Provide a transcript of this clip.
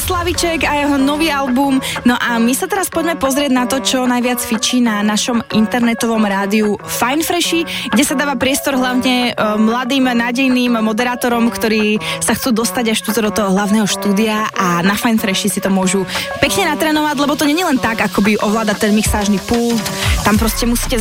Slaviček a jeho nový album. No a my sa teraz poďme pozrieť na to, čo najviac fičí na našom internetovom rádiu Fine Freshi, kde sa dáva priestor hlavne mladým, nádejným moderátorom, ktorí sa chcú dostať až tu do toho hlavného štúdia a na Fine Freshi si to môžu pekne natrénovať, lebo to nie je len tak, akoby ovládať ten mixážny pult. Tam proste musíte